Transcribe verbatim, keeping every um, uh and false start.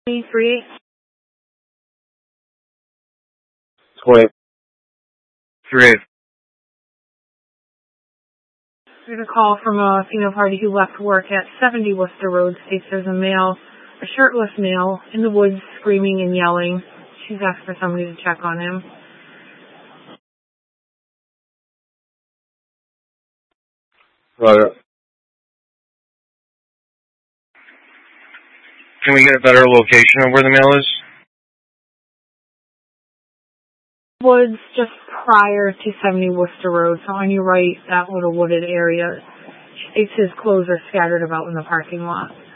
Three. Twenty. Three. We had a call from a female party who left work at seventy Worcester Road. States there's a male, a shirtless male, in the woods screaming and yelling. She's asked for somebody to check on him. Right. Can we get a better location of where the male is? Woods just prior to seventy Worcester Road, so on your right, that little wooded area. She states his clothes are scattered about in the parking lot.